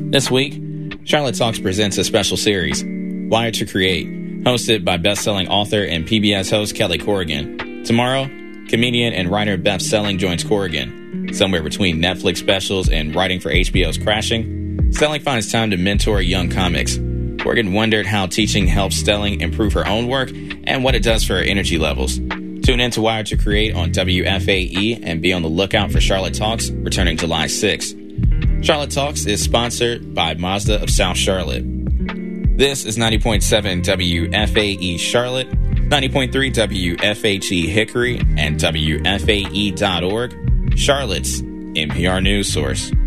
This week, Charlotte Talks presents a special series, Wired to Create, hosted by best-selling author and PBS host Kelly Corrigan. Tomorrow, comedian and writer Beth Stelling joins Corrigan. Somewhere between Netflix specials and writing for HBO's Crashing, Stelling finds time to mentor young comics. Corrigan wondered how teaching helps Stelling improve her own work and what it does for her energy levels. Tune in to Wired to Create on WFAE and be on the lookout for Charlotte Talks, returning July 6th. Charlotte Talks is sponsored by Mazda of South Charlotte. This is 90.7 WFAE Charlotte, 90.3 WFHE Hickory, and WFAE.org, Charlotte's NPR news source.